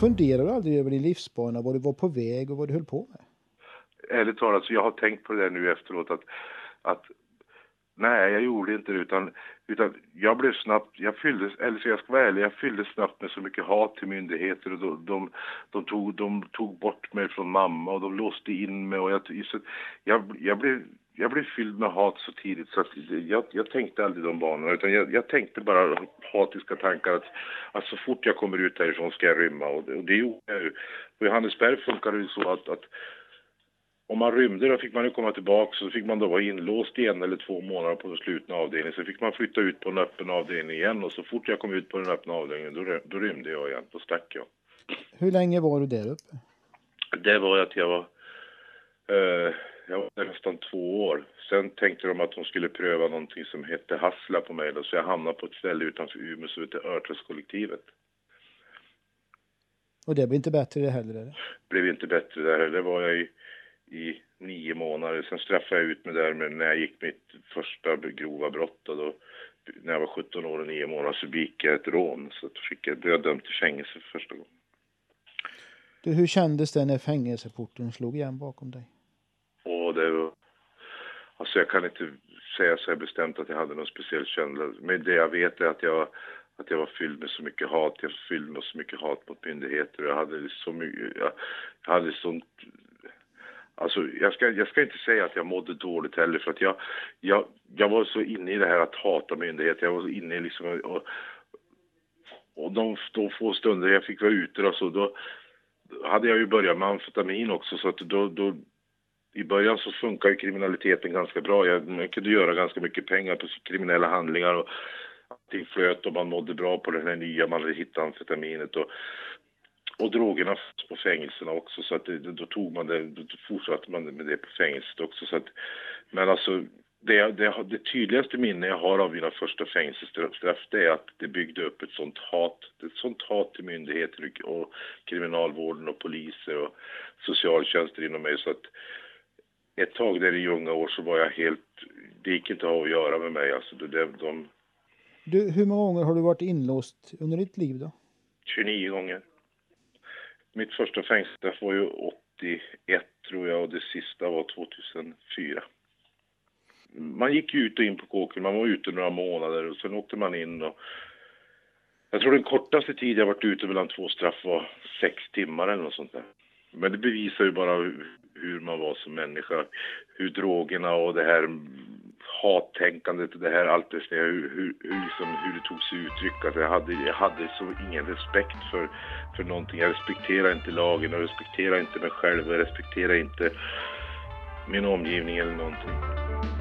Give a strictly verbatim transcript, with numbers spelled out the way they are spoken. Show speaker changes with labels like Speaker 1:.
Speaker 1: Funderar du aldrig över din livsbana, vad du var på väg och vad du höll på med?
Speaker 2: Ärligt talat, så jag har tänkt på det där nu efteråt att, att nej, jag gjorde inte det, utan, utan jag blev snabbt, jag fylldes, eller så jag ska vara ärlig, jag fylldes snabbt med så mycket hat till myndigheter och de, de, de, tog, de tog bort mig från mamma och de låste in mig och jag, så jag, jag blev jag blev fylld med hat så tidigt så att jag, jag tänkte aldrig de banorna, utan jag, jag tänkte bara hatiska tankar att, att så fort jag kommer ut härifrån ska jag rymma och det, och det gjorde jag ju. På Johannesberg funkar det ju så att, att om man rymde då fick man ju komma tillbaka, så fick man då vara inlåst i en eller två månader på den slutna avdelningen. Så fick man flytta ut på en öppen avdelning igen och så fort jag kom ut på den öppna avdelningen då, då rymde jag igen, då stack jag.
Speaker 1: Hur länge var du där uppe?
Speaker 2: Det var att jag var, eh, jag var där nästan två år. Sen tänkte de att de skulle pröva någonting som hette Hassla på mig då, så jag hamnade på ett ställe utanför Umeå som heter Örträskollektivet.
Speaker 1: Och det blev inte bättre det heller? Eller?
Speaker 2: Blev inte bättre där, det var jag i i nio månader. Sen straffade jag ut mig där, men när jag gick mitt första grova brott och då, när jag var sjutton år och nio månader så begick jag ett rån, så att fick jag, blev jag dömd till fängelse för första gången.
Speaker 1: Du, hur kändes det när fängelseporten slog igen bakom dig?
Speaker 2: Och det var, alltså jag kan inte säga så här bestämt att jag hade någon speciell känsla, men det jag vet är att jag att jag var fylld med så mycket hat, jag var fylld med så mycket hat mot myndigheter, jag hade så mycket, jag, jag hade sånt. Alltså, jag ska, jag ska inte säga att jag mådde dåligt heller, för att jag, jag, jag var så inne i det här att hata myndigheter. Jag var så inne i liksom, och, och de, de få stunder jag fick vara ute då, så då hade jag ju börjat med amfetamin också, så att då, då i början så funkar ju kriminaliteten ganska bra. Jag, jag kunde göra ganska mycket pengar på kriminella handlingar och allting flöt och man mådde bra på den här nya, man hade hittat amfetaminet och Och drogerna på fängelserna också, så att det, då tog man det, då fortsatte man med det på fängelset också. Så att, men alltså, det, det, det tydligaste minne jag har av mina första fängelsestraff, det är att det byggde upp ett sånt hat, ett sånt hat till myndigheter och kriminalvården och poliser och socialtjänster inom mig. Så att ett tag där i unga år så var jag helt, det gick inte att göra med mig. Alltså, det, de...
Speaker 1: Du, hur många gånger har du varit inlåst under ditt liv då?
Speaker 2: tjugonio gånger. Mitt första fängelsestraff var ju åttioett tror jag och det sista var tvåtusenfyra. Man gick ju ut och in på kåken, man var ute några månader och sen åkte man in och jag tror den kortaste tid jag varit ute mellan två straff var sex timmar eller något sånt där. Men det bevisar ju bara hur man var som människa, hur drogerna och det här hattänkandet och det här, allt det, hur, hur, hur, liksom, hur det tog sig uttryck. Att jag, hade, jag hade så ingen respekt för, för någonting. Jag respekterar inte lagen, jag respekterar inte mig själv, jag respekterar inte min omgivning eller någonting.